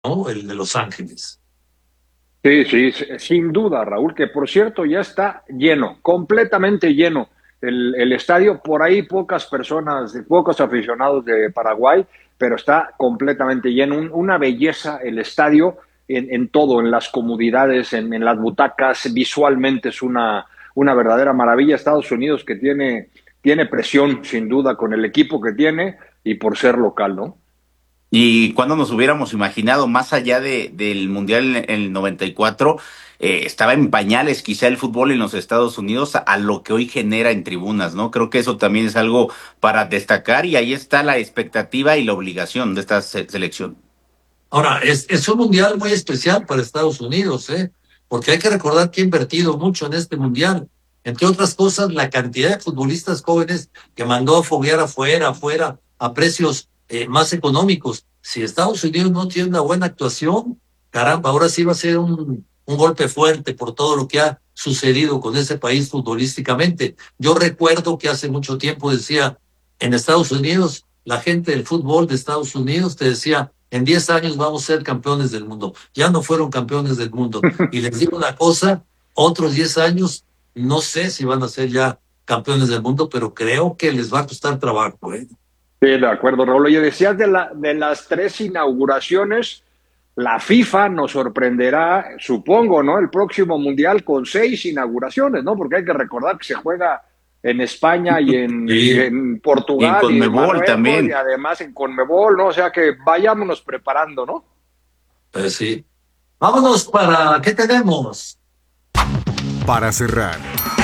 ¿no? El de Los Ángeles. Sí, sí, sin duda, Raúl, que por cierto ya está lleno, completamente lleno el estadio. Por ahí pocas personas, pocos aficionados de Paraguay, pero está completamente lleno. Una belleza el estadio en todo, en las comodidades, en las butacas, visualmente es una verdadera maravilla. Estados Unidos que tiene presión, sin duda, con el equipo que tiene y por ser local, ¿no? Y cuando nos hubiéramos imaginado, más allá del Mundial en el 94, estaba en pañales quizá el fútbol en los Estados Unidos a lo que hoy genera en tribunas, ¿no? Creo que eso también es algo para destacar y ahí está la expectativa y la obligación de esta selección. Ahora, es un mundial muy especial para Estados Unidos, ¿eh? Porque hay que recordar que ha invertido mucho en este mundial. Entre otras cosas, la cantidad de futbolistas jóvenes que mandó a foguear afuera, a precios más económicos. Si Estados Unidos no tiene una buena actuación, caramba, ahora sí va a ser un golpe fuerte por todo lo que ha sucedido con ese país futbolísticamente. Yo recuerdo que hace mucho tiempo decía, en Estados Unidos, la gente del fútbol de Estados Unidos te decía, en 10 años vamos a ser campeones del mundo. Ya no fueron campeones del mundo. Y les digo una cosa, otros 10 años, no sé si van a ser ya campeones del mundo, pero creo que les va a costar trabajo, ¿eh? Sí, de acuerdo, Raúl. Oye, decías de las tres inauguraciones, la FIFA nos sorprenderá, supongo, ¿no? El próximo Mundial con seis inauguraciones, ¿no? Porque hay que recordar que se juega en España y Y, en Y en Portugal y en Conmebol Marruecos y también. además en Conmebol, ¿no? O sea que vayámonos preparando, ¿no? pues sí. Vámonos para, ¿qué tenemos? Para cerrar,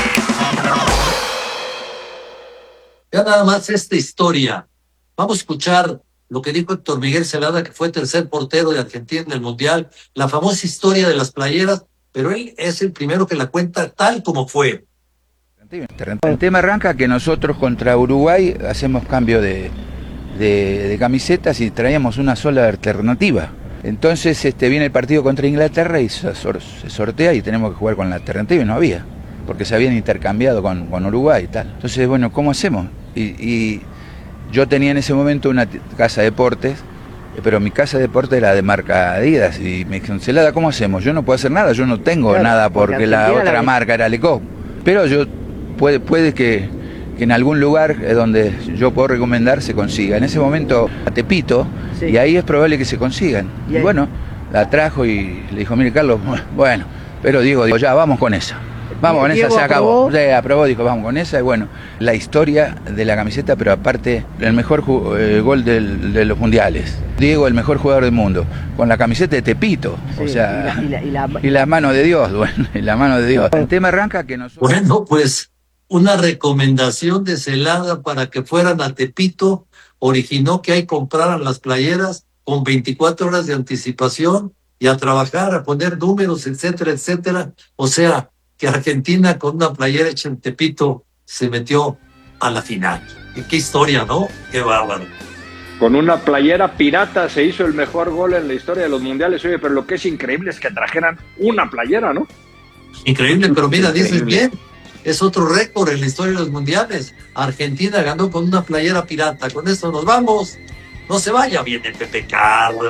Ya nada más esta historia. Vamos a escuchar lo que dijo Héctor Miguel Celada, que fue tercer portero de Argentina en el Mundial, la famosa historia de las playeras, pero él es el primero que la cuenta tal como fue. El tema arranca que nosotros contra Uruguay hacemos cambio de camisetas y traíamos una sola alternativa. Entonces viene el partido contra Inglaterra y se sortea y tenemos que jugar con la alternativa y no había, porque se habían intercambiado con Uruguay y tal. Entonces, bueno, ¿cómo hacemos? Y yo tenía en ese momento una casa de deportes, pero mi casa de deportes era de marca Adidas y me dijeron, Celada, ¿cómo hacemos? Yo no puedo hacer nada, yo no tengo Claro, nada porque la Argentina otra marca era Lecop. Pero puede que en algún lugar donde yo puedo recomendar se consiga. En ese momento a Tepito, Sí. y ahí es probable que se consigan. Y Y ahí- bueno, la trajo y le dijo, mire Carlos, bueno, pero digo, ya, vamos con esa. Vamos con esa, Diego se acabó. aprobó. Sí, aprobó, dijo, vamos con esa. Y bueno, la historia de la camiseta, pero aparte, el mejor gol de los mundiales. Diego, el mejor jugador del mundo, con la camiseta de Tepito. Sí, o sea, y y la mano de Dios, bueno, y la mano de Dios. El tema arranca que nosotros... Bueno, pues una recomendación de Celada para que fueran a Tepito originó que ahí compraran las playeras con 24 horas de anticipación y a trabajar, a poner números, etcétera, etcétera. O sea, que Argentina con una playera hecha en Tepito se metió a la final. Y qué historia, ¿no? Qué bárbaro. Con una playera pirata se hizo el mejor gol en la historia de los mundiales. Oye, pero lo que es increíble es que trajeran una playera, ¿no? Increíble, pero mira, dices Increíble. bien, es otro récord en la historia de los mundiales. Argentina ganó con una playera pirata. Con esto nos vamos. No se vaya bien el Pepe Carlos.